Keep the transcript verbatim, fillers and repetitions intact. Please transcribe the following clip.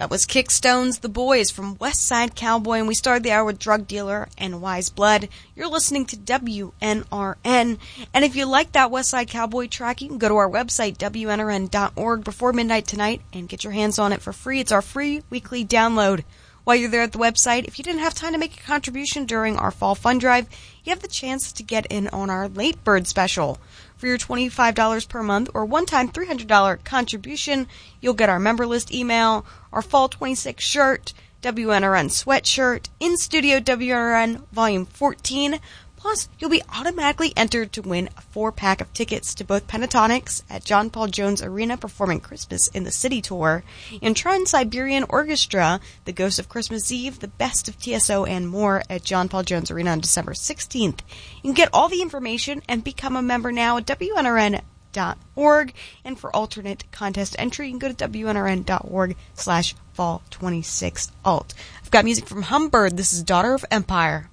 That was Kickstones, The Boys from West Side Cowboy, and we started the hour with Drug Dealer and Wise Blood. You're listening to W N R N, and if you like that West Side Cowboy track, you can go to our website, W N R N dot org, before midnight tonight and get your hands on it for free. It's our free weekly download. While you're there at the website, if you didn't have time to make a contribution during our fall fund drive, you have the chance to get in on our late bird special. For your twenty-five dollars per month or one-time three hundred dollars contribution, you'll get our member list email, our Fall twenty-six shirt, W N R N sweatshirt, In Studio W N R N Volume fourteen, plus you'll be automatically entered to win a four-pack of tickets to both Pentatonics at John Paul Jones Arena performing Christmas in the City Tour, and Trans-Siberian Orchestra, The Ghost of Christmas Eve, The Best of T S O, and more at John Paul Jones Arena on December sixteenth. You can get all the information and become a member now at W N R N dot org, and for alternate contest entry, you can go to W N R N dot org slash fall twenty-six alt. I've got music from Humbird. This is Daughter of Empire.